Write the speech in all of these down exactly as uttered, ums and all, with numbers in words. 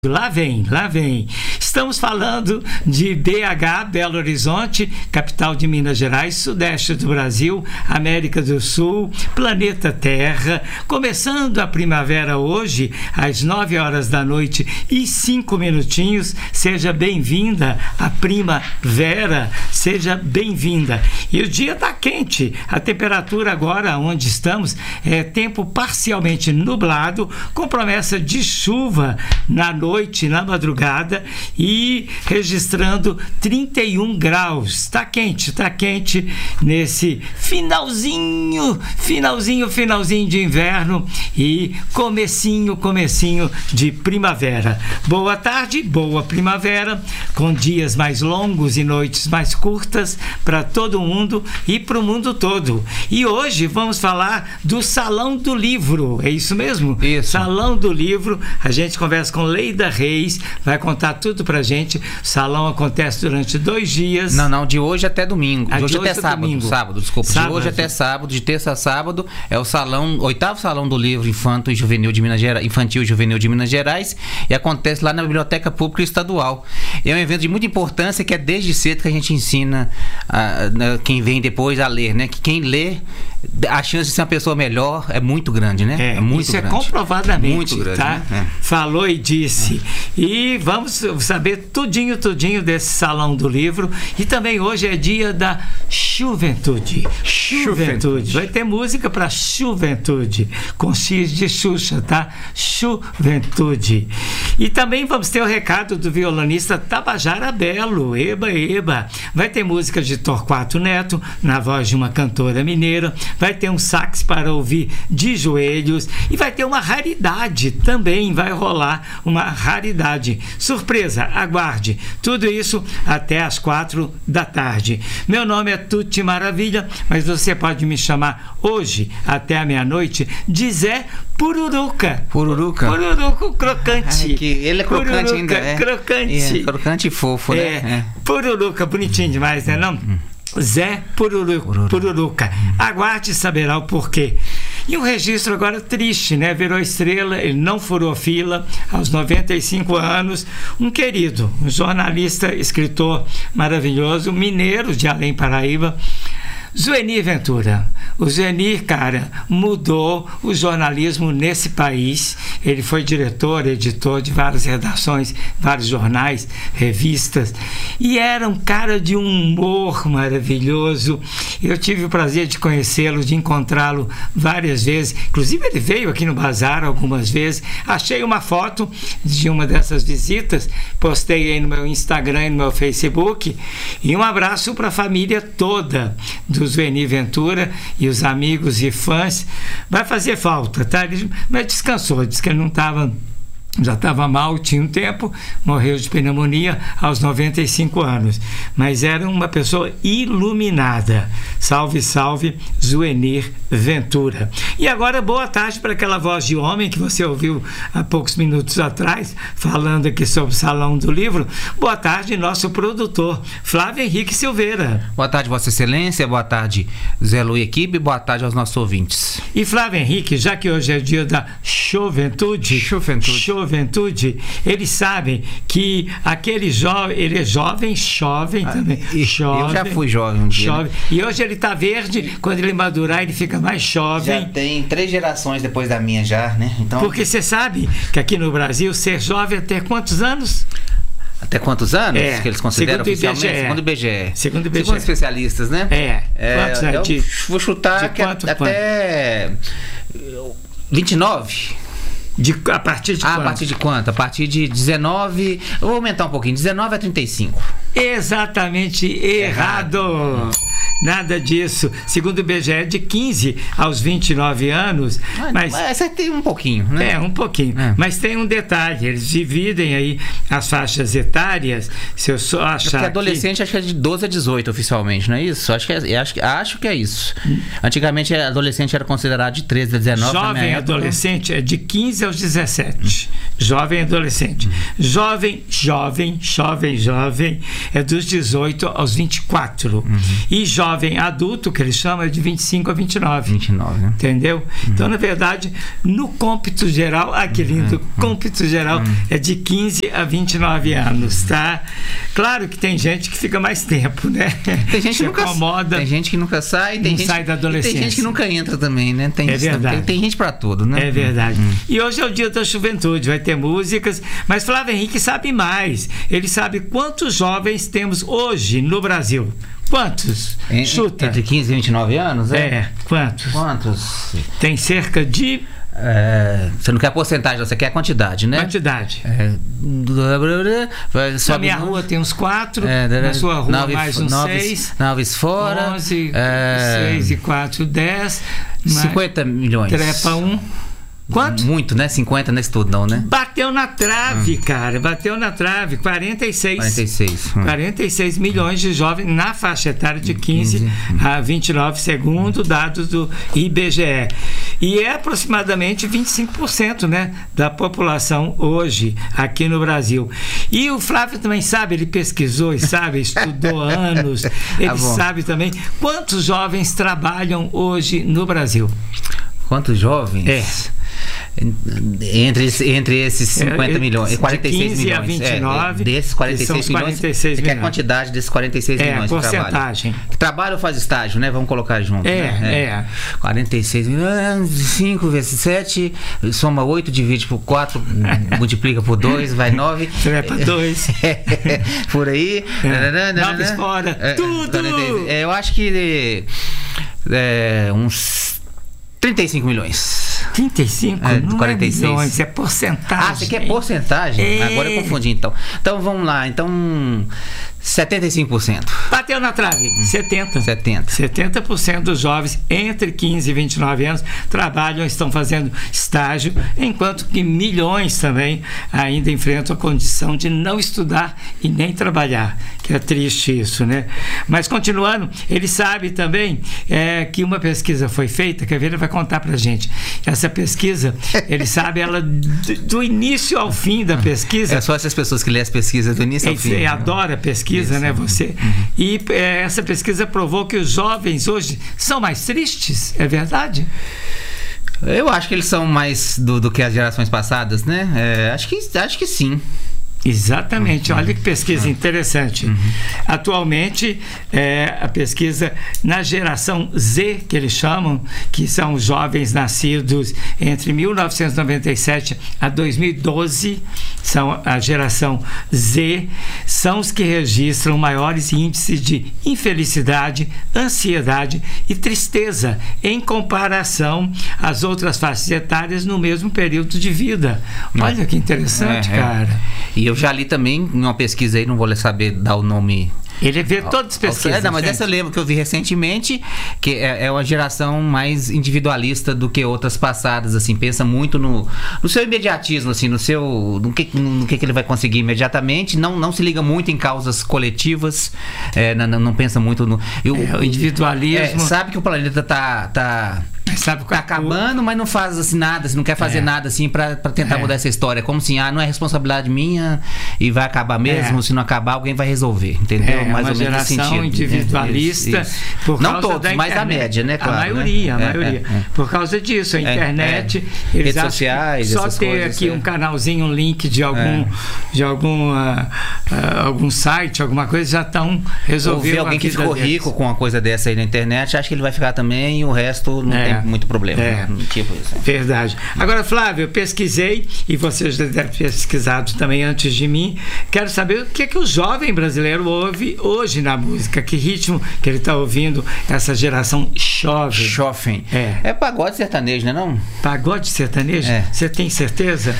Lá vem, lá vem. Estamos falando de B H, Belo Horizonte, capital de Minas Gerais, sudeste do Brasil, América do Sul, planeta Terra. Começando a primavera hoje, às nove horas da noite e cinco minutinhos. Seja bem-vinda à primavera, seja bem-vinda. E o dia está quente. A temperatura agora, onde estamos, é tempo parcialmente nublado, com promessa de chuva na noite. noite, na madrugada, e registrando trinta e um graus. Está quente, está quente nesse finalzinho, finalzinho, finalzinho de inverno e comecinho, comecinho de primavera. Boa tarde, boa primavera, com dias mais longos e noites mais curtas para todo mundo e para o mundo todo. E hoje vamos falar do Salão do Livro, é isso mesmo? Isso. Salão do Livro, a gente conversa com Leida Reis, vai contar tudo pra gente. O salão acontece durante dois dias. Não, não, de hoje até domingo. De, ah, hoje, de hoje até sábado. Domingo. Sábado, desculpa. Sábado. De hoje até sábado, de terça a sábado, é o salão, oitavo salão do livro Infanto e Juvenil de Minas Gerais, Infantil e Juvenil de Minas Gerais, e acontece lá na Biblioteca Pública Estadual. É um evento de muita importância que é desde cedo que a gente ensina a, a, quem vem depois a ler, né? Que quem lê, a chance de ser uma pessoa melhor é muito grande, né? É, é muito isso grande. é comprovadamente, muito grande, tá? Né? É. Falou e disse. É. E vamos saber tudinho, tudinho desse Salão do Livro. E também hoje é dia da Juventude. Juventude. Vai ter música para Juventude, com X de Xuxa, tá? Juventude. E também vamos ter o recado do violonista Tabajara Belo. Eba, eba. Vai ter música de Torquato Neto, na voz de uma cantora mineira. Vai ter um sax para ouvir de joelhos. E vai ter uma raridade também. Vai rolar uma raridade. Surpresa, aguarde. Tudo isso até às quatro da tarde. Meu nome é Tuti Maravilha, mas você pode me chamar hoje até a meia-noite de Zé Pururuca. Pururuca? Pururuca crocante. Ai, que ele é crocante Pururuca, ainda. É. Crocante. É, crocante e fofo, né? É. É. Pururuca, bonitinho demais, né não? Hum. Zé Pururuca. Pururuca. Pururuca. Aguarde e saberá o porquê. E um registro agora triste, né? Virou estrela, ele não furou fila, aos noventa e cinco anos, um querido, um jornalista, escritor maravilhoso, mineiro de Além Paraíba, Zuenir Ventura. O Zuenir, cara, mudou o jornalismo nesse país. Ele foi diretor, editor de várias redações, vários jornais, revistas, e era um cara de um humor maravilhoso. Eu tive o prazer de conhecê-lo, de encontrá-lo várias vezes. Inclusive ele veio aqui no Bazar algumas vezes. Achei uma foto de uma dessas visitas, postei aí no meu Instagram e no meu Facebook. E um abraço para a família toda do Zuenir Ventura e os amigos e fãs. Vai fazer falta, tá? Ele, mas descansou, disse que ele não estava, já estava mal, tinha um tempo, morreu de pneumonia aos noventa e cinco anos, mas era uma pessoa iluminada. Salve, salve, Zuenir Ventura. E agora, boa tarde para aquela voz de homem que você ouviu há poucos minutos atrás, falando aqui sobre o Salão do Livro. Boa tarde, nosso produtor, Flávio Henrique Silveira. Boa tarde, Vossa Excelência, boa tarde, Zé Lu e equipe, boa tarde aos nossos ouvintes. E Flávio Henrique, já que hoje é dia da Juventude, Juventude. Juventude, eles sabem que aquele jovem, ele é jovem, jovem também. Ah, jovem, eu já fui jovem um dia. Jovem. Né? E hoje ele está verde, quando ele madurar ele fica mais jovem. Já tem três gerações depois da minha já, né? Então... Porque você sabe que aqui no Brasil ser jovem até quantos anos? Até quantos anos é, que eles consideram segundo oficialmente? I B G E. Segundo o I B G E. Segundo o I B G E. Segundo especialistas, né? É. é Quantos eu de, vou chutar de que quanto, até vinte e nove. De, a partir de ah, quanto? A partir de quanto? A partir de dezenove... Eu vou aumentar um pouquinho. dezenove a trinta e cinco. Exatamente errado. errado. Nada disso. Segundo o I B G E, de quinze aos vinte e nove anos. Mas, mas você tem um pouquinho, né? É, um pouquinho. É. Mas tem um detalhe: eles dividem aí as faixas etárias. Se eu só achar. Porque adolescente que... acho que é de doze a dezoito oficialmente, não é isso? Acho que é, acho, acho que é isso. Hum. Antigamente, adolescente era considerado de treze a dezenove. Jovem adolescente é de quinze aos dezessete. Hum. Jovem adolescente. Hum. Jovem, jovem, jovem, jovem é dos dezoito aos vinte e quatro. Hum. E jovem adulto, que ele chama, é de vinte e cinco a vinte e nove. vinte e nove, né? Entendeu? Uhum. Então, na verdade, no cômpito geral, aqui lindo, uhum. cômpito geral uhum. é de quinze a vinte e nove anos, tá? Claro que tem gente que fica mais tempo, né? Tem gente que nunca acomoda, tem gente que nunca sai, tem gente, sai da adolescência. Tem gente que nunca entra também, né? Tem, é verdade. Tem, tem gente pra tudo, né? É verdade. Uhum. E hoje é o dia da juventude, vai ter músicas, mas Flávio Henrique sabe mais. Ele sabe quantos jovens temos hoje no Brasil. Quantos? En, Chuta. Entre quinze e vinte e nove anos? É, é quantos? Quantos? Tem cerca de... É, você não quer a porcentagem, você quer a quantidade, né? Quantidade. É, na minha no, rua tem uns quatro, é, na sua rua nove, mais uns nove, seis. Naves fora. onze, é, seis e quatro, dez. cinquenta milhões. Trepa um. Quanto? Muito, né? cinquenta nesse tudo não, né? Bateu na trave, hum. cara. Bateu na trave. quarenta e seis. quarenta e seis. Hum. quarenta e seis milhões de jovens na faixa etária de quinze hum. a vinte e nove, segundo dados do I B G E. E é aproximadamente vinte e cinco por cento, né, da população hoje aqui no Brasil. E o Flávio também sabe, ele pesquisou e sabe, estudou anos. Ele ah, sabe também quantos jovens trabalham hoje no Brasil. Quantos jovens? É. Entre, entre esses cinquenta é, milhões, quarenta e seis milhões. A vinte e nove, é, desses quarenta e seis milhões, quarenta e seis é que é a quantidade desses quarenta e seis é, milhões de porcentagem. trabalho. Que trabalho ou faz estágio, né? Vamos colocar junto. É, né? é. é. quarenta e seis milhões, cinco vezes sete, soma oito, divide por quatro, multiplica por dois, vai nove. Trepa dois. Por aí. É. Naves fora, é, tudo! É, eu acho que é, uns trinta e cinco milhões. trinta e cinco? É, não quarenta e seis. É milhões, é porcentagem. Ah, você quer porcentagem? É. Agora eu confundi, então. Então, vamos lá. Então, setenta e cinco por cento. Bateu na trave. setenta. setenta. setenta por cento dos jovens entre quinze e vinte e nove anos trabalham, estão fazendo estágio, enquanto que milhões também ainda enfrentam a condição de não estudar e nem trabalhar. Que é triste isso, né? Mas, continuando, ele sabe também é, que uma pesquisa foi feita, que a Vera vai contar pra gente. Essa pesquisa, ele sabe ela do, do início ao fim da pesquisa. É só essas pessoas que lêem as pesquisas do início ao fim. Ele adora pesquisa, isso, né, você? Uhum. E é, essa pesquisa provou que os jovens hoje são mais tristes, é verdade? Eu acho que eles são mais do, do que as gerações passadas, né? É, acho que, acho que sim. Exatamente, olha que pesquisa interessante. Uhum. Atualmente, é, a pesquisa na geração Z, que eles chamam, que são os jovens nascidos entre mil novecentos e noventa e sete a dois mil e doze, são a geração Z, são os que registram maiores índices de infelicidade, ansiedade e tristeza em comparação às outras faixas etárias no mesmo período de vida. Olha que interessante, é, cara. É. E eu já li também em uma pesquisa aí, não vou saber dar o nome. Ele vê todas as pesquisas. É, não, mas essa eu lembro que eu vi recentemente, que é, é uma geração mais individualista do que outras passadas, assim, pensa muito no, no seu imediatismo, assim, no seu, no que, no que ele vai conseguir imediatamente, não, não se liga muito em causas coletivas, é, não, não pensa muito no... Eu, é, o individualismo... É, sabe que o planeta tá... tá Sabe, tá acabando, mas não faz assim nada, assim, não quer fazer é. nada assim pra, pra tentar é. mudar essa história. Como assim, ah, não é responsabilidade minha e vai acabar mesmo, é. se não acabar, alguém vai resolver, entendeu? É, mais uma ou menos nesse sentido. Individualista, é, isso, isso. Por não todos, mas a média, né? Claro, a maioria, né? a maioria. É, é. Por causa disso, a internet, é, é. eles redes sociais, só essas ter coisas, aqui é. um canalzinho, um link de algum, é. de algum, uh, uh, algum site, alguma coisa, já estão resolvendo. Ou ver alguém que ficou deles. rico com uma coisa dessa aí na internet, acha que ele vai ficar também e o resto não é. tem muito problema. É. Tipo isso. Verdade. Agora, Flávio, eu pesquisei, e vocês devem ter pesquisado também antes de mim, quero saber o que é que o jovem brasileiro ouve hoje na música, que ritmo que ele está ouvindo, essa geração jovem. Jovem. É. É pagode sertanejo, né não? Pagode sertanejo? É. Você tem certeza?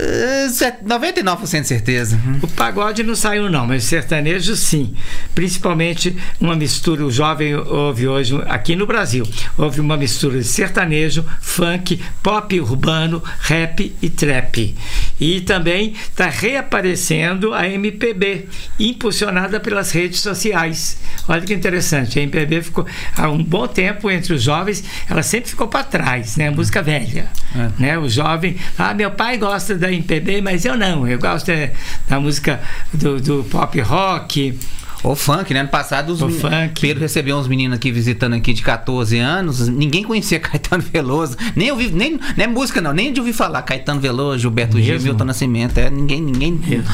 Uh, noventa e nove por cento de certeza. O pagode não saiu não, mas o sertanejo sim. Principalmente uma mistura, o jovem ouve hoje, aqui no Brasil, houve uma mistura de sertanejo, funk, pop urbano, rap e trap. E também está reaparecendo a M P B, impulsionada pelas redes sociais. Olha que interessante, a M P B ficou há um bom tempo entre os jovens, ela sempre ficou para trás, né? Música velha. É. Né? O jovem, ah, meu pai gosta da M P B, mas eu não, eu gosto é, da música do, do pop rock, O funk, né? Ano passado, os O men... funk. Pedro recebeu uns meninos aqui visitando aqui de catorze anos. Ninguém conhecia Caetano Veloso. Nem ouvi, nem, nem música não, nem de ouvir falar. Caetano Veloso, Gilberto Gil, Mesmo? Milton Nascimento. É, ninguém, ninguém.